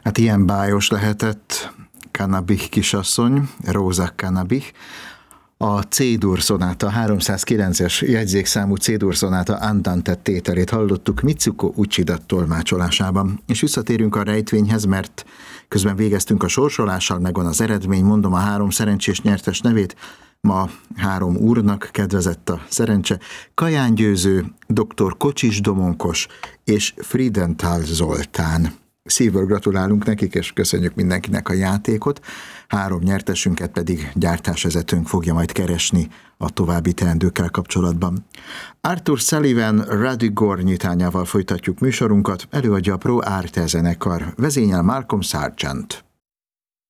Hát ilyen bájos lehetett Cannabich kisasszony, Rosa Cannabich. A C-dur szonáta, 309-es jegyzékszámú C-dur szonáta andante tételét hallottuk Mitsuko Uchida tolmácsolásában. És visszatérünk a rejtvényhez, mert közben végeztünk a sorsolással, megvan az eredmény, mondom a 3 szerencsés nyertes nevét. Ma 3 úrnak kedvezett a szerencse: Kaján Győző, dr. Kocsis Domonkos és Friedenthal Zoltán. Szívből gratulálunk nekik, és köszönjük mindenkinek a játékot. 3 nyertesünket pedig gyártásvezetőnk fogja majd keresni a további teendőkkel kapcsolatban. Arthur Sullivan Radigor nyitányával folytatjuk műsorunkat, előadja a Pro Arte zenekar, vezényel Malcolm Sargent.